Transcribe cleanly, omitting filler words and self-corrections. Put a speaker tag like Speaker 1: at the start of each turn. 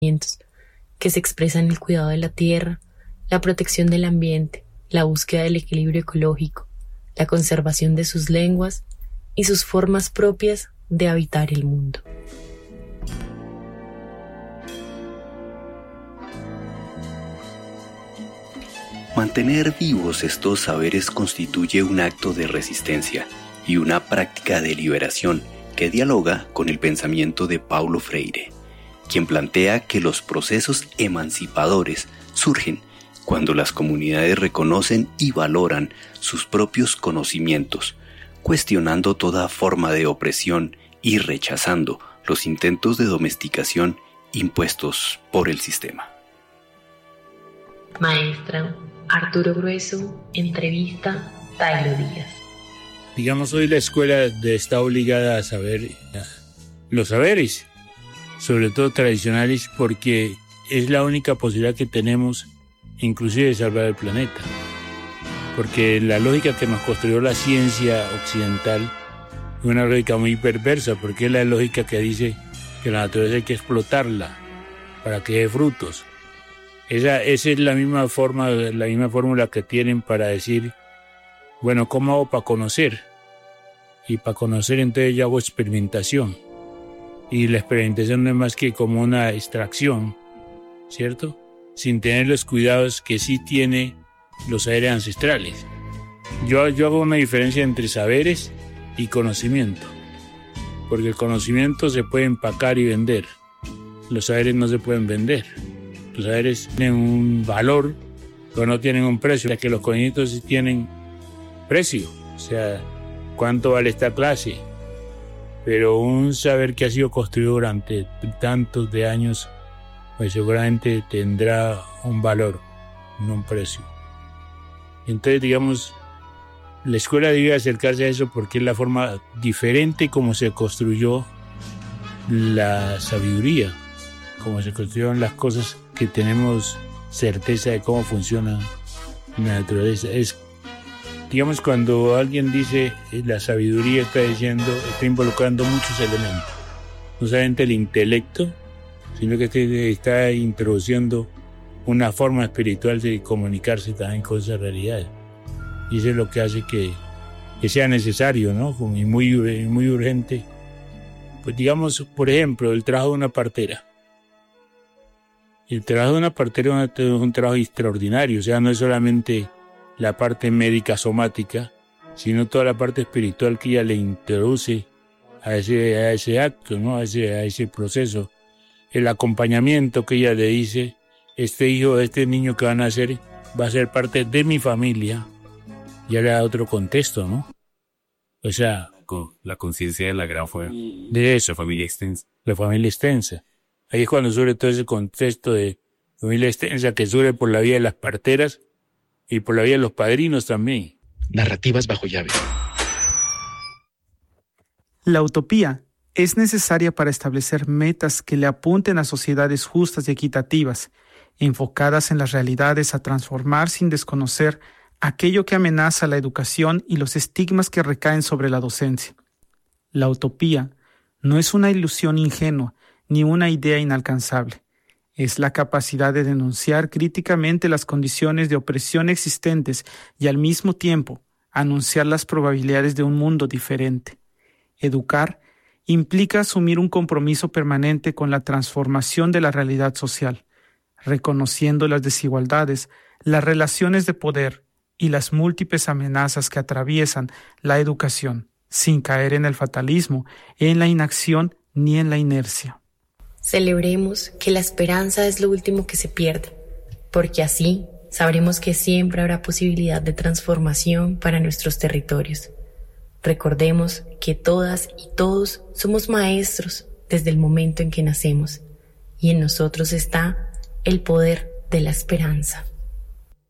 Speaker 1: que se expresan en el cuidado de la tierra, la protección del ambiente, la búsqueda del equilibrio ecológico, la conservación de sus lenguas y sus formas propias de habitar el mundo.
Speaker 2: Mantener vivos estos saberes constituye un acto de resistencia y una práctica de liberación que dialoga con el pensamiento de Paulo Freire, quien plantea que los procesos emancipadores surgen cuando las comunidades reconocen y valoran sus propios conocimientos, cuestionando toda forma de opresión y rechazando los intentos de domesticación impuestos por el sistema.
Speaker 1: Maestra Arturo Grueso, entrevista Tailo Díaz.
Speaker 3: Digamos, hoy la escuela está obligada a saber los saberes, sobre todo tradicionales, porque es la única posibilidad que tenemos inclusive de salvar el planeta. Porque la lógica que nos construyó la ciencia occidental es una lógica muy perversa, porque es la lógica que dice que la naturaleza hay que explotarla para que dé frutos. Esa es la misma fórmula que tienen para decir, bueno, ¿cómo hago para conocer? Y para conocer entonces yo hago experimentación. Y la experimentación no es más que como una extracción, ¿cierto? Sin tener los cuidados que sí tiene los saberes ancestrales. Yo hago una diferencia entre saberes y conocimiento. Porque el conocimiento se puede empacar y vender. Los saberes no se pueden vender. Los saberes tienen un valor, pero no tienen un precio. Ya que los conocimientos sí tienen precio. O sea, ¿cuánto vale esta clase? Pero un saber que ha sido construido durante tantos de años, pues seguramente tendrá un valor, no un precio. Entonces, digamos, la escuela debe acercarse a eso porque es la forma diferente como se construyó la sabiduría, como se construyeron las cosas que tenemos certeza de cómo funciona la naturaleza. Es, digamos, cuando alguien dice la sabiduría está está involucrando muchos elementos. No solamente el intelecto, sino que está introduciendo una forma espiritual de comunicarse también con esa realidad. Y eso es lo que hace que sea necesario, ¿no? Y muy urgente. Pues digamos, por ejemplo, el trabajo de una partera. El trabajo de una partera es un trabajo extraordinario, o sea, no es solamente la parte médica somática, sino toda la parte espiritual que ella le introduce a ese acto, ¿no? A ese proceso. El acompañamiento que ella le dice, este hijo, este niño que van a nacer va a ser parte de mi familia, ya le da otro contexto, ¿no? O sea,
Speaker 4: con la conciencia de la gran
Speaker 3: de eso,
Speaker 4: la familia extensa.
Speaker 3: La familia extensa. Ahí es cuando surge todo ese contexto de familia extensa que surge por la vía de las parteras y por la vía de los padrinos también.
Speaker 5: Narrativas bajo llave.
Speaker 6: La utopía es necesaria para establecer metas que le apunten a sociedades justas y equitativas, enfocadas en las realidades a transformar sin desconocer aquello que amenaza la educación y los estigmas que recaen sobre la docencia. La utopía no es una ilusión ingenua ni una idea inalcanzable. Es la capacidad de denunciar críticamente las condiciones de opresión existentes y al mismo tiempo anunciar las probabilidades de un mundo diferente. Educar implica asumir un compromiso permanente con la transformación de la realidad social, reconociendo las desigualdades, las relaciones de poder y las múltiples amenazas que atraviesan la educación, sin caer en el fatalismo, en la inacción ni en la inercia.
Speaker 1: Celebremos que la esperanza es lo último que se pierde, porque así sabremos que siempre habrá posibilidad de transformación para nuestros territorios. Recordemos que todas y todos somos maestros desde el momento en que nacemos, y en nosotros está el poder de la esperanza.